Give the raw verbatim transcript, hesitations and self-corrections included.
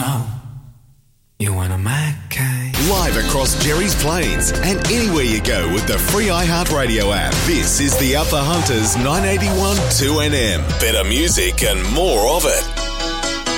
know you want a Mac cake. Live across Jerry's Plains and anywhere you go with the free iHeartRadio app. This is the Upper Hunters nine eighty-one two N M. Better music and more of it.